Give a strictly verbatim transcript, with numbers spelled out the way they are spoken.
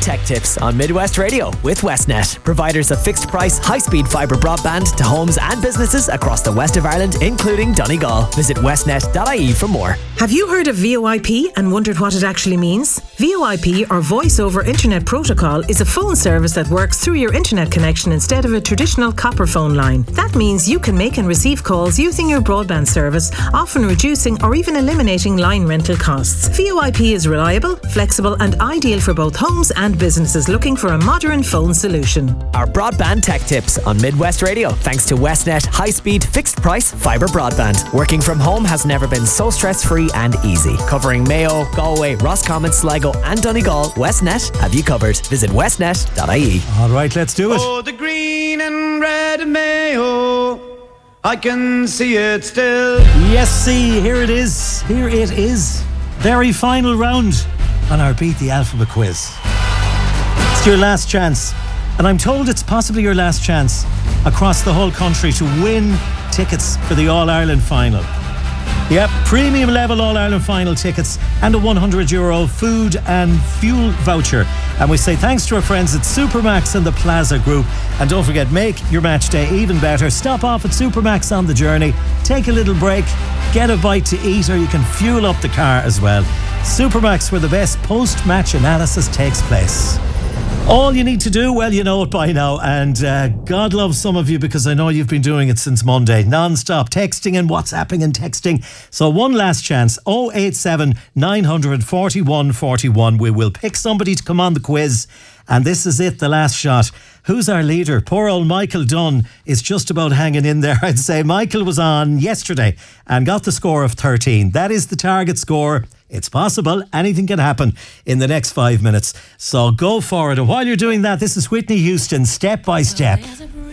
tech tips on Midwest Radio with Westnet, providers of fixed price, high-speed fibre broadband to homes and businesses across the west of Ireland, including Donegal. Visit westnet dot I E for more. Have you heard of V O I P and wondered what it actually means? V O I P, or Voice over Internet Protocol, is a phone service that works through your internet connection instead of a traditional copper phone line. That means you can make and receive calls using your broadband service, often reducing or even eliminating line rental costs. V O I P is reliable, flexible and ideal for both homes and businesses looking for a modern phone solution. Our broadband tech tips on Midwest Radio, thanks to Westnet high-speed fixed price fibre broadband. Working from home has never been so stress-free and easy. Covering Mayo, Galway, Roscommon, Sligo and Donegal, Westnet have you covered. Visit westnet dot I E. All right, let's do it. Oh, the green and red Mayo, I can see it still. Yes, see, here it is. Here it is. Very final round on our Beat the Alphabet quiz. It's your last chance, and I'm told it's possibly your last chance across the whole country to win tickets for the All-Ireland final. Yep, premium level All-Ireland final tickets and a one hundred euro food and fuel voucher. And we say thanks to our friends at Supermax and the Plaza Group. And don't forget, make your match day even better. Stop off at Supermax on the journey, take a little break, get a bite to eat, or you can fuel up the car as well. Supermax, where the best post-match analysis takes place. All you need to do, well, you know it by now, and uh, God loves some of you, because I know you've been doing it since Monday, non-stop texting and WhatsApping and texting. So one last chance, oh eight seven, nine four one, four one. We will pick somebody to come on the quiz, and this is it, the last shot. Who's our leader? Poor old Michael Dunn is just about hanging in there, I'd say. Michael was on yesterday and got the score of thirteen. That is the target score. It's possible. Anything can happen in the next five minutes. So go for it. And while you're doing that, this is Whitney Houston, Step by Step.